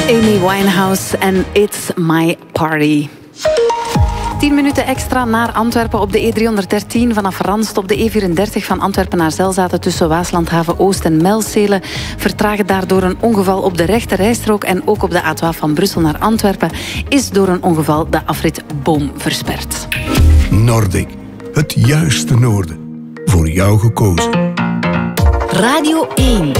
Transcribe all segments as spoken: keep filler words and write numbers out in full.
Amy Winehouse en It's My Party. Tien minuten extra naar Antwerpen op de E driehonderddertien. Vanaf Ranst op de E vierendertig van Antwerpen naar Zelzaten tussen Waaslandhaven Oost en Melcelen. Vertragen daardoor een ongeval op de rechte rijstrook. En ook op de A twaalf van Brussel naar Antwerpen is door een ongeval de afrit Boom versperd. Nordic, het juiste noorden. Voor jou gekozen. Radio één.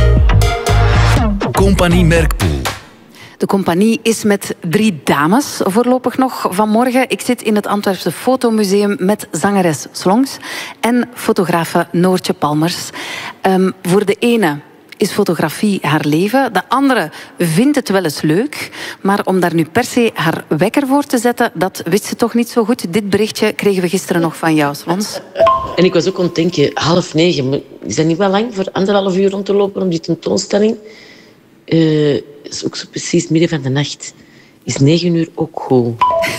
Compagnie Merkpoel. De compagnie is met drie dames voorlopig nog vanmorgen. Ik zit in het Antwerpse Fotomuseum met zangeres Slongs en fotografe Noortje Palmers. Um, voor de ene is fotografie haar leven. De andere vindt het wel eens leuk. Maar om daar nu per se haar wekker voor te zetten, dat wist ze toch niet zo goed. Dit berichtje kregen we gisteren nog van jou, Slons. En ik was ook aan het denken, half negen. Is dat niet wel lang voor anderhalf uur rond te lopen om die tentoonstelling? Uh, is ook zo precies midden van de nacht. Is negen uur ook goed.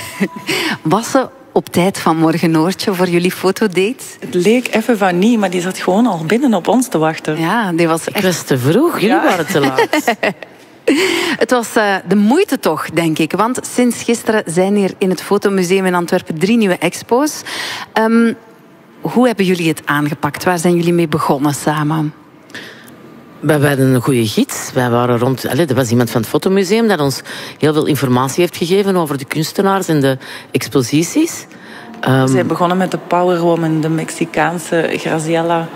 Was ze op tijd vanmorgen, Noortje, voor jullie fotodate? Het leek even van niet, maar die zat gewoon al binnen op ons te wachten. Ja, die was echt... Ik was te vroeg, jullie ja. waren te laat. Het was uh, de moeite toch, denk ik. Want sinds gisteren zijn hier in het Fotomuseum in Antwerpen drie nieuwe expo's. Um, hoe hebben jullie het aangepakt? Waar zijn jullie mee begonnen samen? We hadden een goede gids. Wij waren rond, allez, er was iemand van het Fotomuseum dat ons heel veel informatie heeft gegeven over de kunstenaars en de exposities. Um, We zijn begonnen met de Power Woman, de Mexicaanse Graciela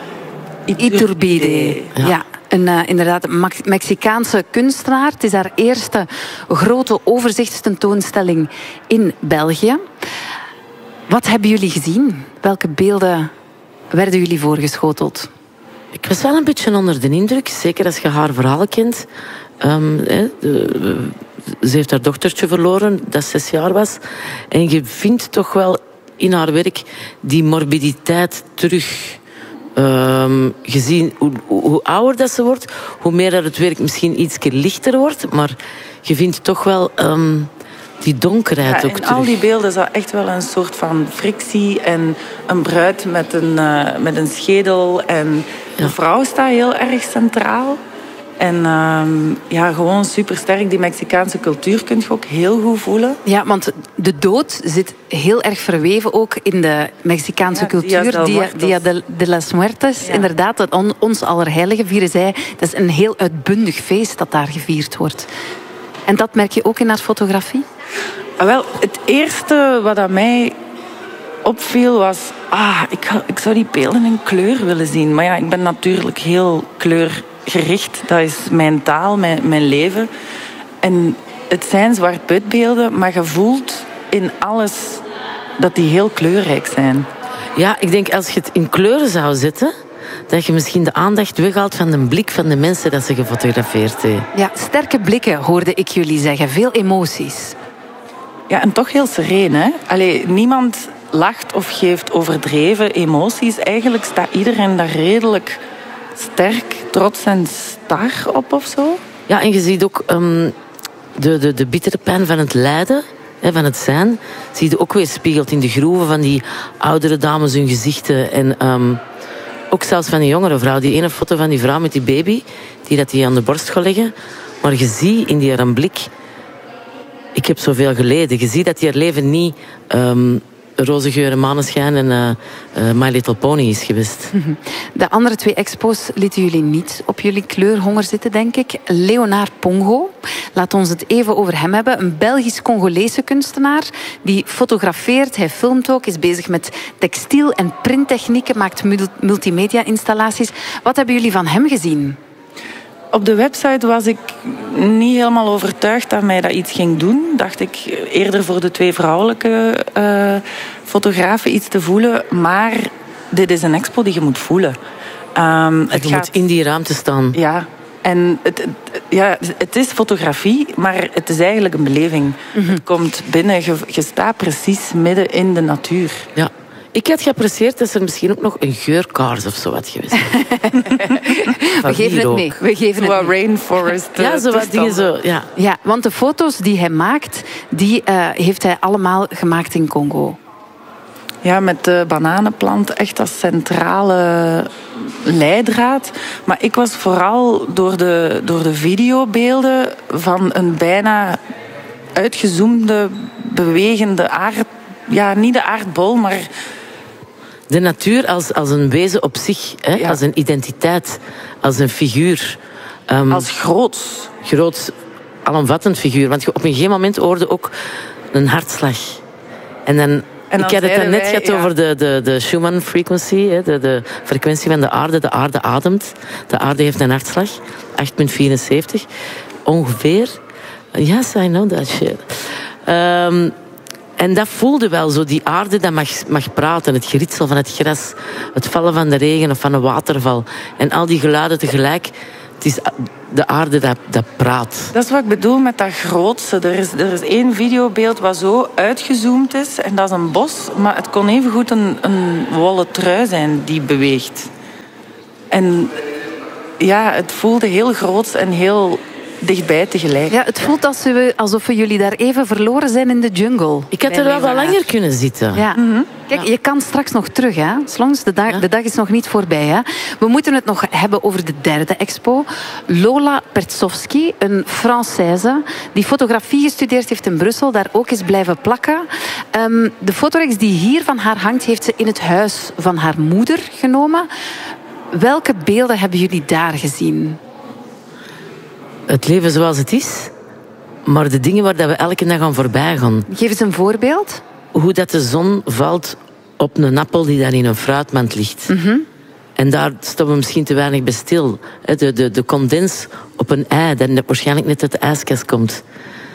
Iturbide. Ja. ja. Een uh, inderdaad Mexicaanse kunstenaar. Het is haar eerste grote overzichtstentoonstelling in België. Wat hebben jullie gezien? Welke beelden werden jullie voorgeschoteld? Ik was wel een beetje onder de indruk, zeker als je haar verhaal kent. Um, he, de, ze heeft haar dochtertje verloren, dat zes jaar was. En je vindt toch wel in haar werk die morbiditeit terug. Um, gezien hoe, hoe, hoe ouder dat ze wordt, hoe meer dat het werk misschien iets lichter wordt. Maar je vindt toch wel... Um, die donkerheid ja, ook in terug. Al die beelden zat echt wel een soort van frictie en een bruid met een, uh, met een schedel. En de ja. vrouw staat heel erg centraal. En uh, ja, gewoon supersterk. Die Mexicaanse cultuur kun je ook heel goed voelen. Ja, want de dood zit heel erg verweven ook in de Mexicaanse ja, cultuur. Dia, Dia de, de las Muertes, ja. inderdaad. On, ons Allerheilige vieren zij. Dat is een heel uitbundig feest dat daar gevierd wordt. En dat merk je ook in haar fotografie? Ah, wel, het eerste wat aan mij opviel was... Ah, ik, ik zou die beelden in kleur willen zien. Maar ja, ik ben natuurlijk heel kleurgericht. Dat is mijn taal, mijn, mijn leven. En het zijn zwart-wit beelden, maar je voelt in alles dat die heel kleurrijk zijn. Ja, ik denk als je het in kleuren zou zetten... dat je misschien de aandacht weghaalt van de blik van de mensen dat ze gefotografeerd hebben. Ja, sterke blikken hoorde ik jullie zeggen. Veel emoties. Ja, en toch heel sereen, hè? Allee, niemand lacht of geeft overdreven emoties. Eigenlijk staat iedereen daar redelijk sterk, trots en star op of zo. Ja, en je ziet ook um, de, de, de bittere pijn van het lijden... van het zijn, zie je ook weer spiegeld in de groeven van die oudere dames hun gezichten. En um, ook zelfs van die jongere vrouw. Die ene foto van die vrouw met die baby, die dat die aan de borst gaat leggen. Maar je ziet in die haar blik... Ik heb zoveel geleden. Je ziet dat die haar leven niet... Um, roze geur en maneschijn en uh, uh, My Little Pony is geweest. De andere twee expo's lieten jullie niet op jullie kleurhonger zitten, denk ik. Leonard Pongo, laat ons het even over hem hebben. Een Belgisch-Congolese kunstenaar die fotografeert, hij filmt ook, is bezig met textiel- en printtechnieken, maakt multimedia-installaties. Wat hebben jullie van hem gezien? Op de website was ik niet helemaal overtuigd dat mij dat iets ging doen. Dacht ik eerder voor de twee vrouwelijke uh, fotografen iets te voelen. Maar dit is een expo die je moet voelen. Um, het je gaat... moet in die ruimte staan. Ja, en het, het, ja, het is fotografie, maar het is eigenlijk een beleving. Mm-hmm. Het komt binnen, je, je staat precies midden in de natuur. Ja. Ik had geapprecieerd dat er misschien ook nog een geurkaars of zo had geweest. We geven het mee. We geven zo het mee. Rainforest. Ja, zo wat dingen zo. Ja. ja, want de foto's die hij maakt, die uh, heeft hij allemaal gemaakt in Congo. Ja, met de bananenplant echt als centrale leidraad. Maar ik was vooral door de, door de videobeelden van een bijna uitgezoomde, bewegende aard... Ja, niet de aardbol, maar... De natuur als, als een wezen op zich, hè? Ja. Als een identiteit, als een figuur. Um, Als groots. Groot, alomvattend figuur. Want je op een gegeven moment hoorde ook een hartslag. En dan... En dan ik had het dan net wij, gehad ja. over de, de, de Schumann frequency, hè, de, de frequentie van de aarde. De aarde ademt. De aarde heeft een hartslag. acht komma vierenzeventig. Ongeveer. Yes, I know that shit. Um, en dat voelde wel zo. Die aarde dat mag, mag praten. Het geritsel van het gras. Het vallen van de regen of van een waterval. En al die geluiden tegelijk. Het is de aarde dat, dat praat. Dat is wat ik bedoel met dat grootste. Er is, er is één videobeeld wat zo uitgezoomd is. En dat is een bos. Maar het kon evengoed een, een wollen trui zijn die beweegt. En ja, het voelde heel groot en heel dichtbij tegelijk. Ja, het voelt als we, alsof we jullie daar even verloren zijn in de jungle. Ik had er wel wat langer kunnen zitten. Ja. Mm-hmm. Kijk, je kan straks nog terug, hè? Slongs, de dag, Ja. de dag is nog niet voorbij, hè? We moeten het nog hebben over de derde expo. Lola Pertsovsky, een Française die fotografie gestudeerd heeft in Brussel, daar ook is blijven plakken. Um, de fotoreeks die hier van haar hangt, heeft ze in het huis van haar moeder genomen. Welke beelden hebben jullie daar gezien? Het leven zoals het is. Maar de dingen waar dat we elke dag aan voorbij gaan. Geef eens een voorbeeld. Hoe dat de zon valt op een appel die daar in een fruitmand ligt. Mm-hmm. En daar staan we misschien te weinig bij stil. De, de, de condens op een ei, dat waarschijnlijk net uit de ijskast komt.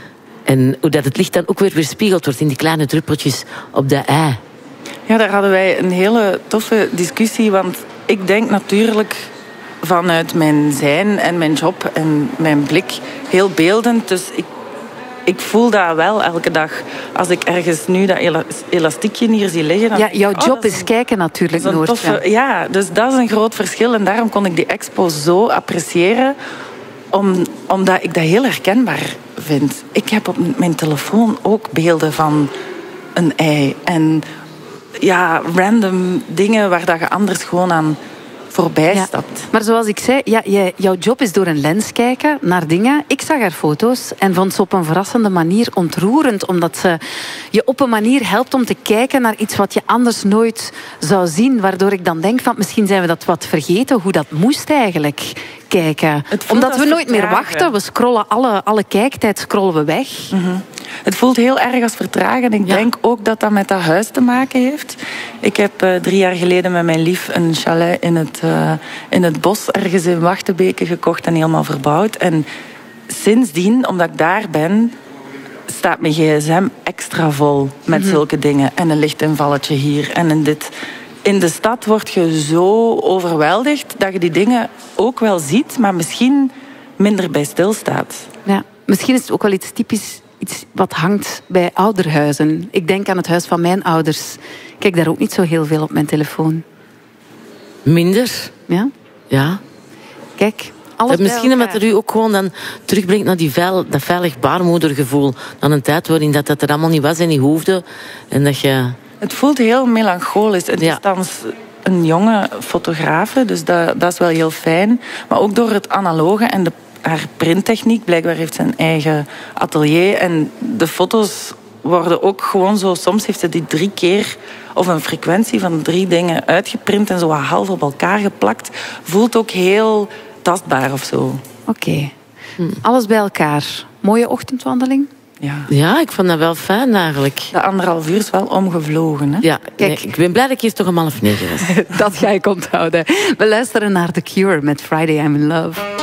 En hoe dat het licht dan ook weer weerspiegeld wordt in die kleine druppeltjes op dat ei. Ja, daar hadden wij een hele toffe discussie. Want ik denk natuurlijk vanuit mijn zijn en mijn job en mijn blik heel beeldend. Dus ik, ik voel dat wel elke dag. Als ik ergens nu dat ela- elastiekje hier zie liggen... dan Ja, denk ik, jouw oh, job dat is is een- kijken natuurlijk, dat is een Noortje. toffe- Ja, dus dat is een groot verschil. En daarom kon ik die expo zo appreciëren. Om, omdat ik dat heel herkenbaar vind. Ik heb op mijn telefoon ook beelden van een ei. En ja, random dingen waar dat je anders gewoon aan voorbij Ja. stapt. Maar zoals ik zei, ja, jij, jouw job is door een lens kijken naar dingen. Ik zag haar foto's en vond ze op een verrassende manier ontroerend. Omdat ze je op een manier helpt om te kijken naar iets wat je anders nooit zou zien. Waardoor ik dan denk van misschien zijn we dat wat vergeten, hoe dat moest eigenlijk kijken. Het voelt Omdat als we nooit meer vertragen. wachten. We scrollen alle, alle kijktijd scrollen we weg. Mm-hmm. Het voelt heel erg als vertragen. Ik Ja. denk ook dat dat met dat huis te maken heeft. Ik heb uh, drie jaar geleden met mijn lief een chalet in het, uh, in het bos ergens in Wachtebeke gekocht en helemaal verbouwd. En sindsdien, omdat ik daar ben, staat mijn gsm extra vol met Mm-hmm. zulke dingen. En een lichtinvalletje hier en in dit. In de stad word je zo overweldigd dat je die dingen ook wel ziet, maar misschien minder bij stilstaat. Ja. Misschien is het ook wel iets typisch, iets wat hangt bij ouderhuizen. Ik denk aan het huis van mijn ouders. Ik kijk daar ook niet zo heel veel op mijn telefoon. Minder, Ja? ja. Kijk, alles Dat misschien bij omdat elkaar. er u ook gewoon dan terugbrengt naar die veil, dat veilig baarmoedergevoel. Aan een tijd waarin dat, dat er allemaal niet was en niet hoefde. En dat je... Het voelt heel melancholisch. Het Ja. is dan een jonge fotografe, dus dat, dat is wel heel fijn. Maar ook door het analoge en de, haar printtechniek. Blijkbaar heeft ze een eigen atelier. En de foto's worden ook gewoon zo... Soms heeft ze die drie keer of een frequentie van drie dingen uitgeprint en zo wat half op elkaar geplakt. Voelt ook heel tastbaar of zo. Oké. Alles bij elkaar. Mooie ochtendwandeling. Ja. Ja, ik vond dat wel fijn eigenlijk. De anderhalf uur is wel omgevlogen, hè? Ja, Kijk. nee, ik ben blij dat ik hier toch om half negen was. Dat ga ik onthouden. We luisteren naar The Cure met Friday I'm in Love.